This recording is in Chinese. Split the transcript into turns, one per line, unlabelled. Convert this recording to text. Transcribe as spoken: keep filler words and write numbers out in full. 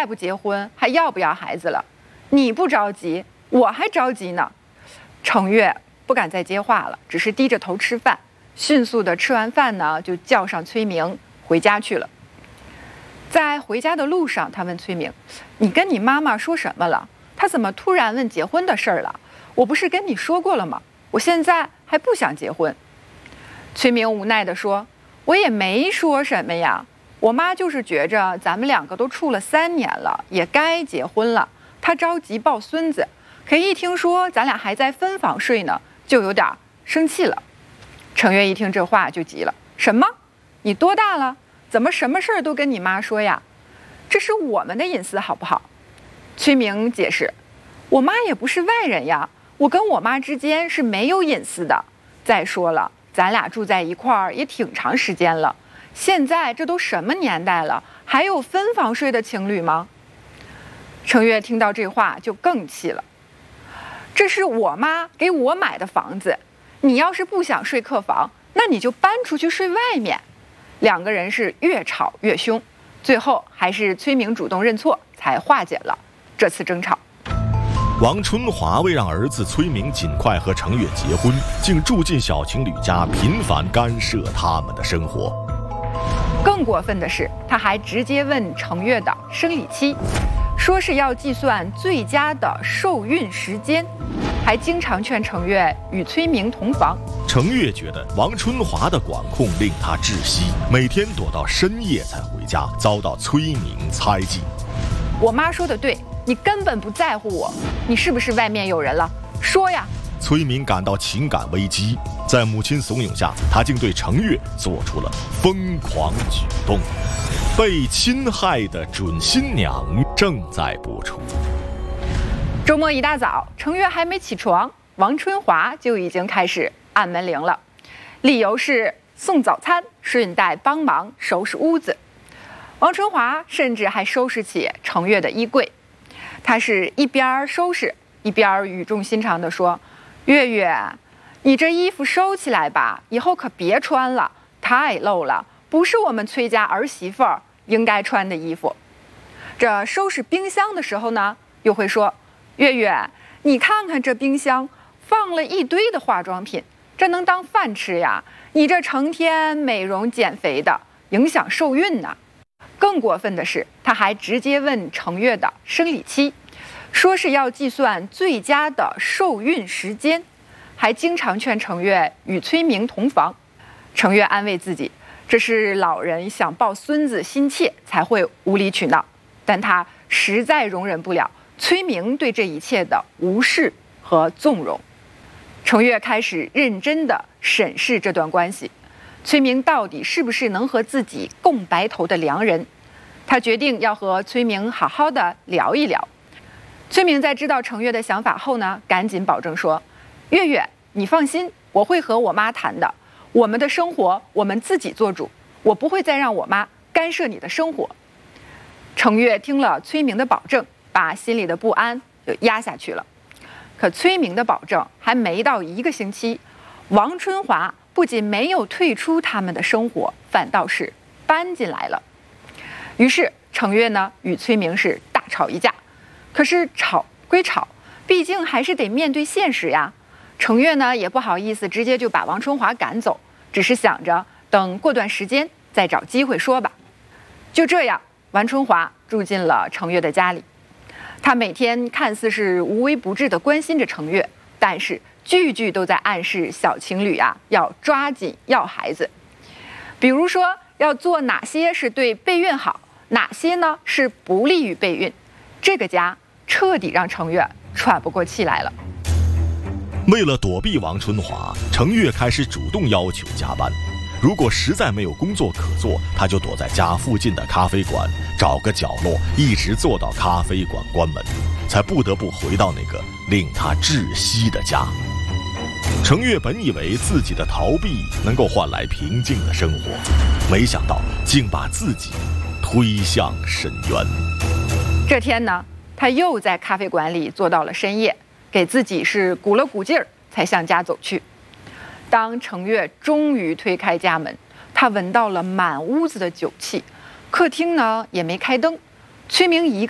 再不结婚，还要不要孩子了？你不着急，我还着急呢。程月不敢再接话了，只是低着头吃饭。迅速的吃完饭呢，就叫上崔明回家去了。在回家的路上，他问崔明：“你跟你妈妈说什么了？她怎么突然问结婚的事儿了？我不是跟你说过了吗？我现在还不想结婚。”崔明无奈地说：“我也没说什么呀，我妈就是觉着咱们两个都处了三年了，也该结婚了。她着急抱孙子，可一听说咱俩还在分房睡呢，就有点生气了。”程月一听这话就急了：“什么？你多大了？怎么什么事儿都跟你妈说呀？这是我们的隐私好不好？”崔明解释：“我妈也不是外人呀，我跟我妈之间是没有隐私的。再说了，咱俩住在一块儿也挺长时间了，现在这都什么年代了，还有分房睡的情侣吗？”程月听到这话就更气了：“这是我妈给我买的房子，你要是不想睡客房，那你就搬出去睡外面。”两个人是越吵越凶，最后还是崔明主动认错，才化解了这次争吵。
王春华为让儿子崔明尽快和程月结婚，竟住进小情侣家，频繁干涉他们的生活。
更过分的是，他还直接问程月的生理期，说是要计算最佳的受孕时间，还经常劝程月与崔明同房。
程月觉得王春华的管控令他窒息，每天躲到深夜才回家，遭到崔明猜忌。
我妈说的对，你根本不在乎我，你是不是外面有人了？说呀！
崔明感到情感危机，在母亲怂恿下，他竟对程月做出了疯狂举动。被侵害的准新娘正在播出。
周末一大早，程月还没起床，王春华就已经开始按门铃了，理由是送早餐，顺带帮忙收拾屋子。王春华甚至还收拾起程月的衣柜，他是一边收拾一边语重心长地说：“月月，你这衣服收起来吧，以后可别穿了，太露了，不是我们崔家儿媳妇儿应该穿的衣服。”这收拾冰箱的时候呢，又会说：“月月，你看看这冰箱放了一堆的化妆品，这能当饭吃呀？你这成天美容减肥的，影响受孕呢。”更过分的是，他还直接问程月的生理期，说是要计算最佳的受孕时间，还经常劝程月与崔明同房。程月安慰自己，这是老人想抱孙子心切才会无理取闹，但他实在容忍不了崔明对这一切的无视和纵容。程月开始认真地审视这段关系，崔明到底是不是能和自己共白头的良人？他决定要和崔明好好的聊一聊。崔明在知道程月的想法后呢，赶紧保证说：“月月，你放心，我会和我妈谈的，我们的生活我们自己做主，我不会再让我妈干涉你的生活。”程月听了崔明的保证，把心里的不安就压下去了。可崔明的保证还没到一个星期，王春华不仅没有退出他们的生活，反倒是搬进来了。于是程月呢与崔明是大吵一架。可是吵归吵，毕竟还是得面对现实呀。程月呢也不好意思直接就把王春华赶走，只是想着等过段时间再找机会说吧。就这样，王春华住进了程月的家里。他每天看似是无微不至地关心着程月，但是句句都在暗示小情侣啊要抓紧要孩子。比如说要做哪些是对备孕好，哪些呢是不利于备孕。这个家彻底让程月喘不过气来了。
为了躲避王春华，程月开始主动要求加班。如果实在没有工作可做，他就躲在家附近的咖啡馆，找个角落一直坐到咖啡馆关门，才不得不回到那个令他窒息的家。程月本以为自己的逃避能够换来平静的生活，没想到竟把自己推向深渊。
这天呢，他又在咖啡馆里坐到了深夜，给自己是鼓了鼓劲儿，才向家走去。当程月终于推开家门，他闻到了满屋子的酒气，客厅呢也没开灯，崔明一个